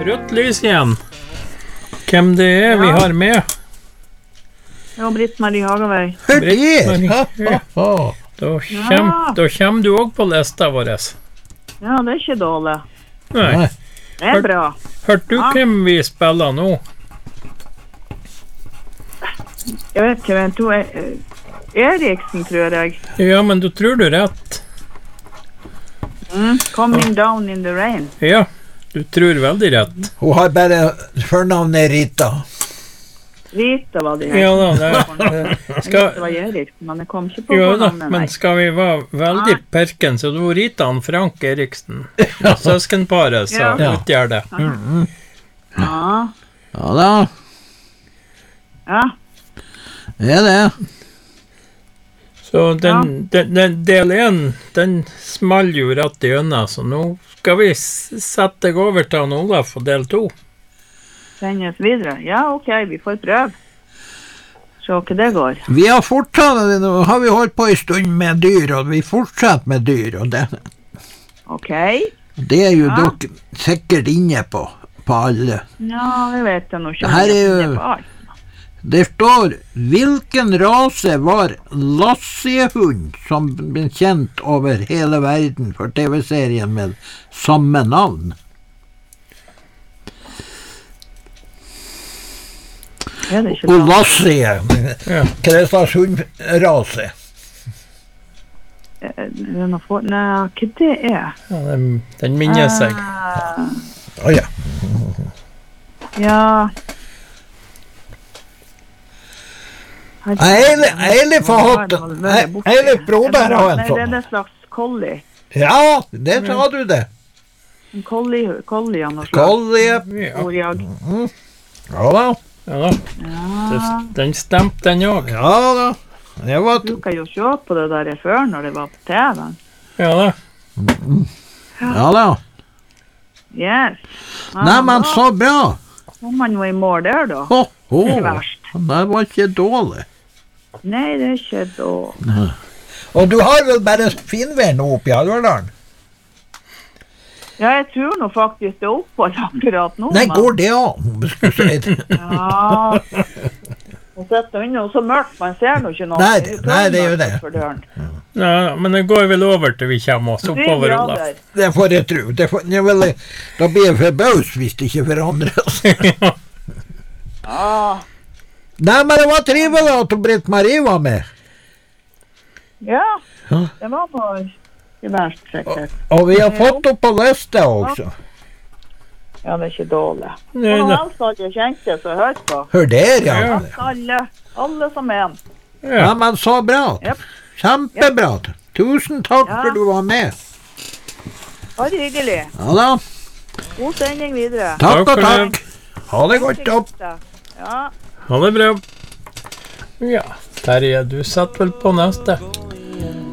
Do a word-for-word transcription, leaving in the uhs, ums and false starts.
Rødt lys igjen. Hvem det er ja. vi har med? Ja, Britt-Marie Hagevei. Hør det! Ja. Da kommer ja. kjem du også på lista vår. Ja, det er ikke dårlig. Nei. Det er bra. Hørte du ja. hvem vi spiller nå? Jeg vet ikke, hvem to er... Eriksen, tror jeg. Ja, men du tror du rett. Mm, coming down in the rain. Ja, du tror veldig rett. Hun har bare fornavnet Rita. Rita var det. Ja da, det, skal... det var Eriksen, men jeg kom ikke på jo, fornavnet. Men skal vi være veldig perken, så du Rita og Frank Eriksen. Søskenparet, så ja. utgjør det. Mm. Ja. Ja da. Ja. Det er det. Så den, ja. den, den del én, den small jo rett i øynene, så nå skal vi sette deg over til Olaf for del to. Sendes videre? Ja, ok, vi får prøve. Så hva det går. Vi har fortsatt, nå har vi holdt på en stund med dyr, og vi fortsetter med dyr, og det. Ok. Det er jo ja. dere sikkert inne på, på alle. Ja, jeg vet det nå. Her er jo... Det står, hvilken rase var Lassie-hund som ble kjent over hele verden for T V-serien med samme navn? Og Lassie, ja. hva er slags hundrase? Nei, hva det er? Ja, den, den minner seg. Å uh, oh, ja. Ja... Eilif har hatt Eilif broder har en sånn. Nei, det er en slags collie. Ja, det sa du det. En collie, collie av noe slags. Collie. Ja. Mm. Ja da. Ja da. Ja. Den stemte den òg. Ja da. Det var du kan jo se på det der før når det var på T V. Ja da. Mm. Ja da. Yes. Ja, nei, men så bra. Kom man jo i mål der da. Oh, oh. Det er verst. Det var ikke dårlig. Nei, det er ikke dårlig. Og du har vel bare finvær nå oppe i Alverdalen? Ja, jeg tror nå faktisk det er opphold akkurat nå. Nei, går det an? Ja. Og setter inne, og så mørkt, man ser nå ikke noe. Nei, nei, det er jo det. Ja. Ja, men det går vel over til vi kommer oss oppover, Olaf. Det får jeg tro. Det får, jeg vil, da blir jeg forbaus hvis det ikke forandres. Ja. Ah. Nei, men det var trivelig at Britt-Marie var med. Ja, det var bare ikke verst, sikkert. Og, og vi har fått opp på liste også. Ja, det er ikke dårlig. Og noen else har jeg kjent det, så hør på. Hør der, ja. Ja. Alle, alle som en. Ja, ja men så bra. Yep. Kjempebra. Yep. Tusen takk ja. for du var med. Bare hyggelig. Ja da. God sending videre. Takk og takk. Ha det godt opp. Ja. Ha det bra. Ja, Terje, du setter vel på neste.